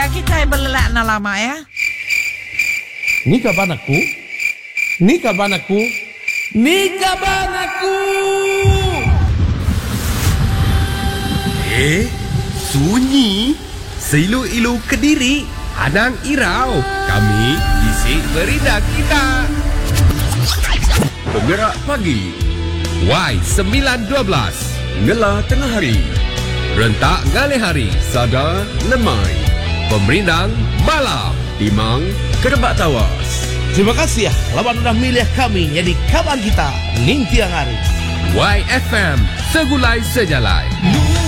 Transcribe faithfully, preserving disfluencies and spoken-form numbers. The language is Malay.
kita belelak na lama ya. Ni kaban aku? Ni kaban aku? Ni kaban aku? Eh, sunyi. Seilu-ilu Kediri, Hadang Irau. Kami isi berita kita. Penggerak pagi Y sembilan dua belas Ngela tengah hari, rentak ngalih hari, Sada lemai, Pemerintang malam, Timang kerebak tawas. Terima kasih ya, lawan udah milih kami jadi kawan kita Ning Tiang Hari. Y F M, segulai sejalai.